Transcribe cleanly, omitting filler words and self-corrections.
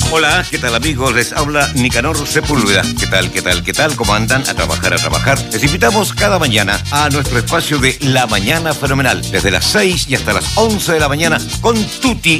Hola, ¿qué tal amigos? Les habla Nicanor Sepúlveda. ¿Qué tal, qué tal, qué tal? ¿Cómo andan? A trabajar, a trabajar. Les invitamos cada mañana a nuestro espacio de La Mañana Fenomenal, desde las 6 y hasta las 11 de la mañana, con Tuti